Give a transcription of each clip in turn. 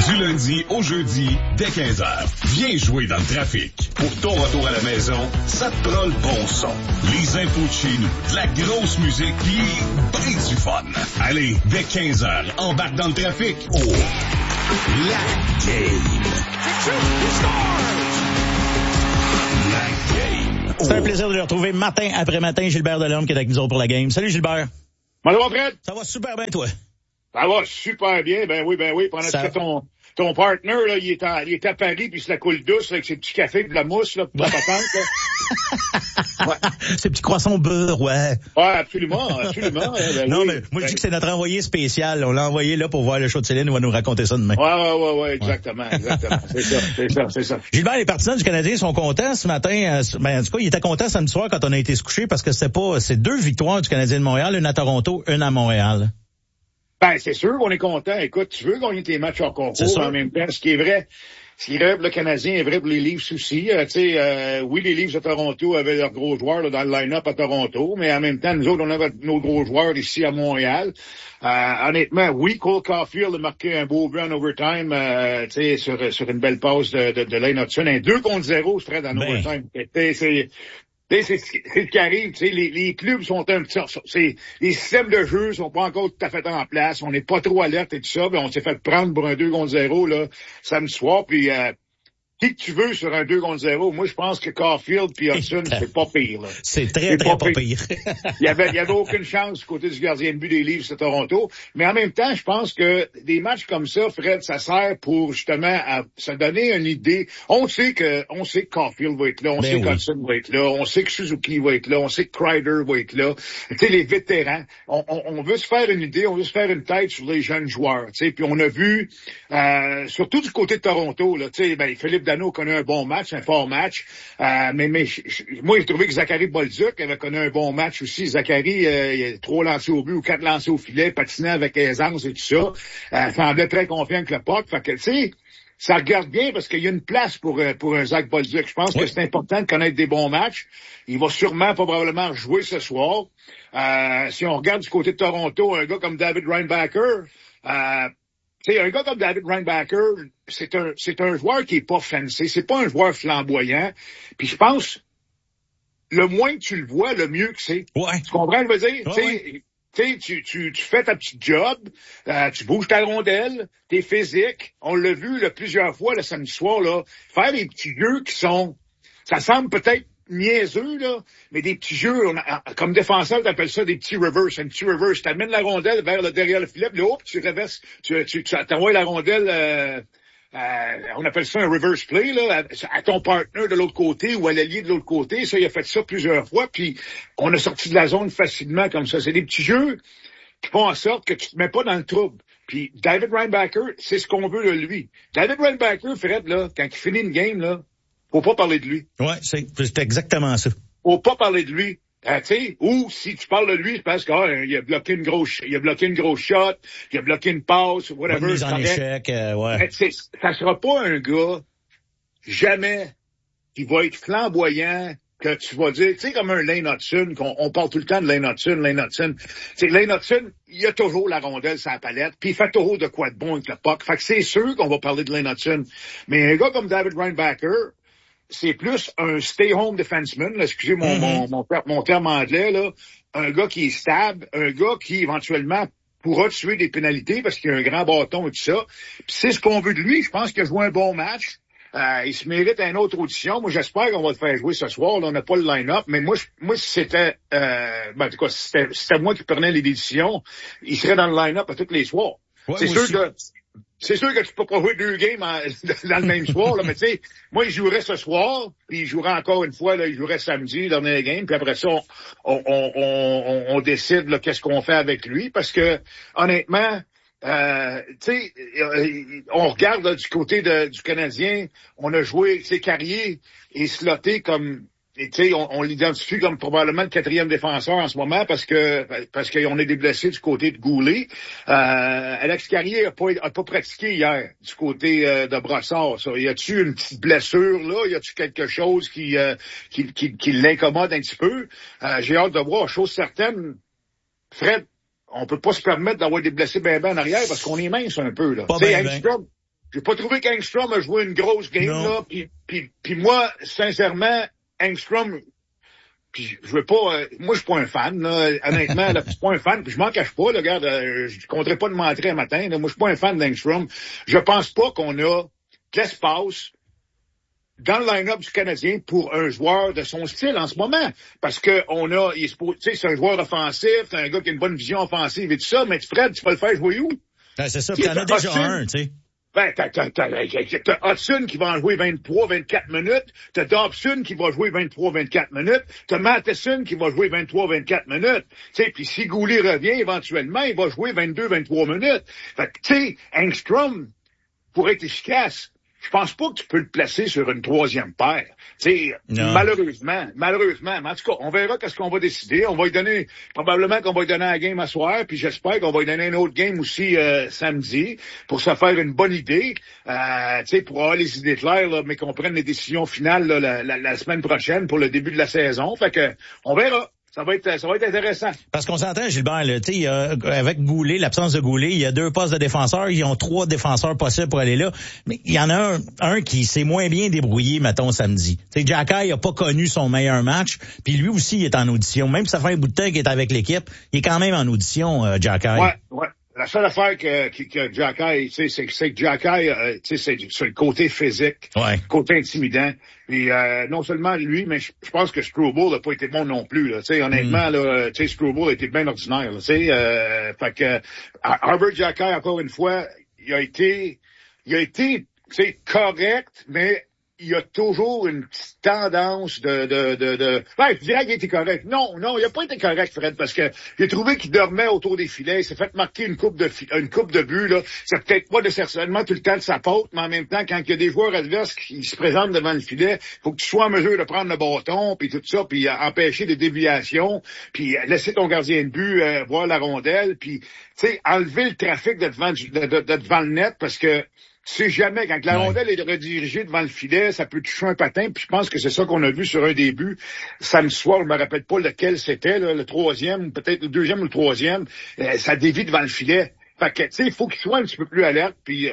Du lundi au jeudi, dès 15h. Viens jouer dans le trafic. Pour ton retour à la maison, ça te prend le bon son. Les infos de chez nous, de la grosse musique, puis ben du fun. Allez, dès 15h, embarque dans le trafic. Oh, la game. La game. C'est un plaisir de le retrouver matin après matin. Gilbert Delorme qui est avec nous autres pour la game. Salut Gilbert. Bonjour Fred. Ça va super bien toi? Ça va super bien, ben oui. Pendant que ton partner, là, il est à Paris, puis il se la coule douce avec ses petits cafés et de la mousse, là, pour la patente, là. Ouais. Ces petits croissants au beurre, ouais. Ouais, absolument. Non, mais moi, je dis que c'est notre envoyé spécial. On l'a envoyé là pour voir le show de Céline. On va nous raconter ça demain. Ouais, exactement. C'est ça. Gilbert, les partisans du Canadien sont contents ce matin. En tout cas, ils étaient contents samedi soir quand on a été se coucher parce que c'est 2 victoires du Canadien de Montréal, une à Toronto, une à Montréal. Ben, c'est sûr qu'on est content. Écoute, tu veux gagner tes matchs en concours en même temps. Ce qui est vrai pour le Canadien est vrai pour les Leafs aussi. Oui, les Leafs de Toronto avaient leurs gros joueurs là, dans le line-up à Toronto, mais en même temps, nous autres, on avait nos gros joueurs ici à Montréal. Honnêtement, oui, Cole Caulfield a marqué un beau but en overtime, sur une belle passe de Lane Hudson. Un 2-0, Fred, en overtime. C'est ce qui arrive, tu sais, les clubs sont un petit, les systèmes de jeu sont pas encore tout à fait en place, on n'est pas trop alerte et tout ça, mais on s'est fait prendre pour un 2-0, là, samedi soir, puis qui que tu veux sur un 2-0, moi je pense que Caulfield puis Hudson, c'est pas pire, là. C'est très pas pire. Il y avait aucune chance du côté du gardien de but des Leafs de Toronto, mais en même temps, je pense que des matchs comme ça, Fred, ça sert pour justement à se donner une idée. On sait que Caulfield va être là, on sait que Hudson va être là, on sait que Suzuki va être là, on sait que Kreider va être là. Tu sais, les vétérans, on veut se faire une idée, on veut se faire une tête sur les jeunes joueurs, tu sais, puis on a vu surtout du côté de Toronto, là, tu sais, Philippe Danault connaît un bon match, un fort match. Mais moi, j'ai trouvé que Zachary Bolduc avait connu un bon match aussi. Zachary, il a 3 lancés au but ou 4 lancés au filet, patinant avec aisance et tout ça. Semblait très confiant avec le puck. Fait que, tu sais, ça regarde bien parce qu'il y a une place pour un Zach Bolduc. Je pense que c'est important de connaître des bons matchs. Il va sûrement, probablement, jouer ce soir. Si on regarde du côté de Toronto, un gars comme David Reinbacher, t'sais, un gars comme David Reinbacher, c'est un joueur qui est pas fancy, c'est pas un joueur flamboyant. Puis je pense, le moins que tu le vois, le mieux que c'est. Ouais. Tu comprends ce que je veux dire? Ouais. Tu fais ta petite job, tu bouges ta rondelle, t'es physique. On l'a vu là, plusieurs fois le samedi soir, là, faire des petits jeux qui sont, ça semble peut-être niaiseux, là, mais des petits jeux, comme défenseur, t'appelles ça des petits reverse. Un petit reverse, t'amènes la rondelle vers le derrière le filet, puis là, tu reverses, tu t'envoies la rondelle, on appelle ça un reverse play, là, à ton partner de l'autre côté ou à l'allié de l'autre côté. Ça, il a fait ça plusieurs fois, puis on a sorti de la zone facilement comme ça. C'est des petits jeux qui font en sorte que tu te mets pas dans le trouble. Puis David Reinbacher, c'est ce qu'on veut de lui. David Reinbacher, Fred, là, quand il finit une game, là, faut pas parler de lui. Ouais, c'est exactement ça. Faut pas parler de lui. Tu sais, ou si tu parles de lui, c'est parce qu'il a bloqué une grosse shot, il a bloqué une passe, whatever. Bonne mise en échec, ouais. Ça sera pas un gars, jamais, qui va être flamboyant, que tu vas dire, tu sais, comme un Lane Hudson, on parle tout le temps de Lane Hudson. Lane Hudson, il a toujours la rondelle sur la palette, puis il fait toujours de quoi de bon avec le puck. Fait que c'est sûr qu'on va parler de Lane Hudson. Mais un gars comme David Reinbacher, c'est plus un stay-home defenseman, là, excusez mon terme anglais, là. Un gars qui est stable, un gars qui, éventuellement, pourra tuer des pénalités parce qu'il a un grand bâton et tout ça. Puis c'est ce qu'on veut de lui. Je pense qu'il a joué un bon match. Il se mérite une autre audition. Moi, j'espère qu'on va le faire jouer ce soir. Là, on n'a pas le line-up, mais moi, si c'était, en tout cas, si c'était moi qui prenais les décisions, il serait dans le line-up à tous les soirs. Ouais, c'est sûr que tu peux pas jouer 2 games dans le même soir, là, mais tu sais, moi, il jouerait ce soir, puis il jouerait encore une fois, là, il jouerait samedi, dernier game, puis après ça, on décide, là, qu'est-ce qu'on fait avec lui, parce que, honnêtement, tu sais, on regarde, là, du côté du Canadien, on a joué, tu sais, Carrier est slotté comme, tu sais, on l'identifie comme probablement le 4e défenseur en ce moment parce qu'on est des blessés du côté de Goulet. Alex Carrier a pas pratiqué hier du côté de Brossard. Ça. Y a-tu une petite blessure là? Y a-tu quelque chose qui l'incommode un petit peu? J'ai hâte de voir. Chose certaine, Fred, on peut pas se permettre d'avoir des blessés ben en arrière parce qu'on est mince un peu là. Pas tu sais, ben. j'ai pas trouvé qu'Angstrom a joué une grosse game, là. Puis moi, sincèrement, Angstrom, puis je veux pas, moi je suis pas un fan, là, honnêtement, là, je suis pas un fan, puis je m'en cache pas, là, regarde, je compterais pas de m'entrer un matin, là, moi je suis pas un fan d'Angstrom. Je pense pas qu'on a l'espace dans le line-up du Canadien pour un joueur de son style en ce moment. Parce que tu sais, c'est un joueur offensif, c'est un gars qui a une bonne vision offensive et tout ça, mais Fred, tu vas le faire jouer où? Ben, c'est ça, puis t'en as déjà un, tu sais. Ben, t'as Hudson qui va en jouer 23-24 minutes. T'as Dobson qui va jouer 23-24 minutes. T'as Matheson qui va jouer 23-24 minutes. Tu sais, puis si Goulet revient éventuellement, il va jouer 22-23 minutes. Fait que, tu sais, Angstrom, pour être efficace, je pense pas que tu peux le placer sur une troisième paire. Tu sais, malheureusement. Mais en tout cas, on verra qu'est-ce qu'on va décider. On va lui donner, probablement qu'on va lui donner la game à soir, puis j'espère qu'on va lui donner une autre game aussi samedi pour se faire une bonne idée. Tu sais, pour avoir les idées claires, là, mais qu'on prenne les décisions finales là, la semaine prochaine pour le début de la saison. Fait que on verra. Ça va être intéressant. Parce qu'on s'entend, Gilbert, tu sais, avec Goulet, l'absence de Goulet, il y a 2 postes de défenseurs, ils ont 3 défenseurs possibles pour aller là. Mais il y en a un qui s'est moins bien débrouillé, mettons, samedi. Tu sais, Jacky a pas connu son meilleur match, puis lui aussi, il est en audition. Même si ça fait un bout de temps qu'il est avec l'équipe, il est quand même en audition, Jacky. Ouais. La seule affaire que Jacky, tu sais, c'est que Jacky, tu sais, c'est le côté physique, côté intimidant. Puis non seulement lui, mais je pense que Struble n'a pas été bon non plus. Là, tu sais, honnêtement, là, tu sais, Struble a été bien ordinaire. Tu sais, fait que Albert Jacky, encore une fois, il a été, tu sais, correct, mais il y a toujours une petite tendance je dirais qu'il était correct. Non, il a pas été correct, Fred, parce que j'ai trouvé qu'il dormait autour des filets, il s'est fait marquer une coupe de but, là. C'est peut-être pas nécessairement tout le temps de sa faute, mais en même temps, quand il y a des joueurs adverses qui se présentent devant le filet, faut que tu sois en mesure de prendre le bâton, puis tout ça, puis empêcher des déviations, puis laisser ton gardien de but voir la rondelle, puis, tu sais, enlever le trafic de devant le net, parce que tu sais jamais, quand la rondelle est redirigée devant le filet, ça peut toucher un patin, puis je pense que c'est ça qu'on a vu sur un début. Samedi soir, je me rappelle pas lequel c'était, là, le troisième, peut-être le deuxième ou le troisième, ça dévie devant le filet. Fait que, tu sais, il faut qu'il soit un petit peu plus alerte, puis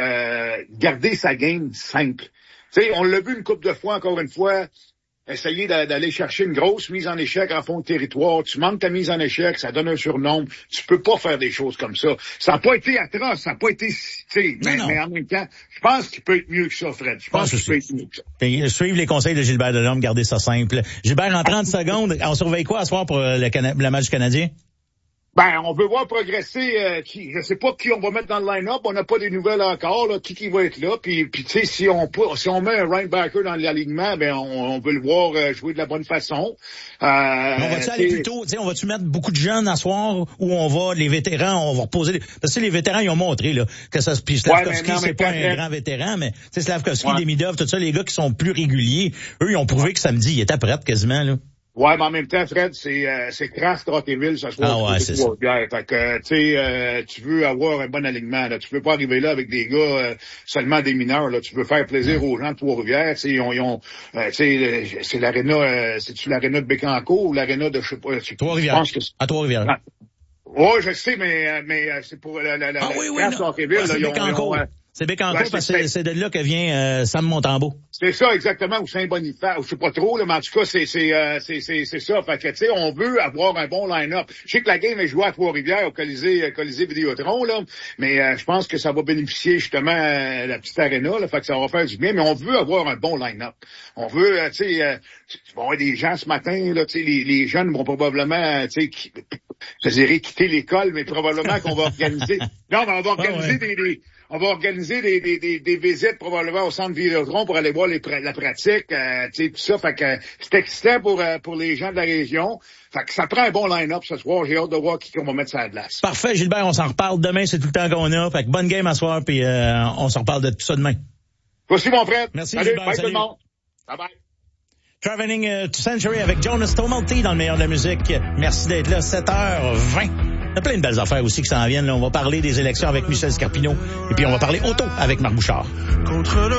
garder sa game simple. Tu sais, on l'a vu une couple de fois, encore une fois, essayer d'aller chercher une grosse mise en échec en fond de territoire. Tu manques ta mise en échec, ça donne un surnombre. Tu peux pas faire des choses comme ça. Ça n'a pas été atroce, ça n'a pas été, tu sais, mais en même temps, je pense qu'il peut être mieux que ça, Fred. Je pense qu'il peut être mieux que ça. Et suivre les conseils de Gilbert Delorme, garder ça simple. Gilbert, en 30 secondes, on surveille quoi à soir pour le match canadien? Ben, on veut voir progresser je sais pas qui on va mettre dans le line-up, on n'a pas des nouvelles encore, là, qui va être là, puis tu sais, si on met un linebacker dans l'alignement, ben on veut le voir jouer de la bonne façon. On va-tu aller plutôt, tu sais, on va-tu mettre beaucoup de jeunes à soir, ou on va, les vétérans, on va reposer, parce que les vétérans, ils ont montré, là, que ça, puis Slavkovski, c'est pas un grand vétéran, mais, tu sais, Slavkovski, Demidov, tout ça, les gars qui sont plus réguliers, eux, ils ont prouvé que samedi, ils étaient prêts quasiment, là. Ouais, mais en même temps, Fred, c'est Crasse, Trottéville, ça se voit. C'est ça. Fait que, tu sais, tu veux avoir un bon alignement, là. Tu peux pas arriver là avec des gars, seulement des mineurs, là. Tu veux faire plaisir aux gens de Trois-Rivières, tu sais, tu sais, c'est l'aréna, c'est-tu l'aréna de Bécancour ou l'aréna de, je sais pas, Trois-Rivières. À Trois-Rivières. Ouais, je sais, mais c'est pour Crasse, Trottéville, là. C'est Bécancour parce que c'est de là que vient Sam Montembeau. C'est ça, exactement, ou Saint-Boniface, ou je sais pas trop, là, mais en tout cas, c'est ça. Fait que, tu sais, on veut avoir un bon line-up. Je sais que la game est jouée à Trois-Rivières, au Colisée Vidéotron, là, mais je pense que ça va bénéficier, justement, la petite aréna, là, fait que ça va faire du bien, mais on veut avoir un bon line-up. On veut, tu sais, il va y avoir des gens ce matin, là, tu sais, les jeunes vont probablement, tu sais, je dirais quitter l'école, mais probablement qu'on va organiser, non, mais on va organiser on va organiser des visites probablement au centre Vidéotron pour aller voir la pratique, tu sais, tout ça. Fait que c'est excitant pour les gens de la région. Fait que ça prend un bon line-up ce soir. J'ai hâte de voir qui on va mettre sur la glace. Parfait, Gilbert. On s'en reparle demain. C'est tout le temps qu'on a. Fait que bonne game à soir, puis on s'en reparle de tout ça demain. Merci, mon frère. Merci, salut, Gilbert. Bye Salut. tout le monde. Bye-bye. Traveling to Century avec Jonas Tomalty dans le meilleur de la musique. Merci d'être là. 7h20. Il y a plein de belles affaires aussi qui s'en viennent. Là, on va parler des élections avec Michel Scarpino. Et puis, on va parler auto avec Marc Bouchard.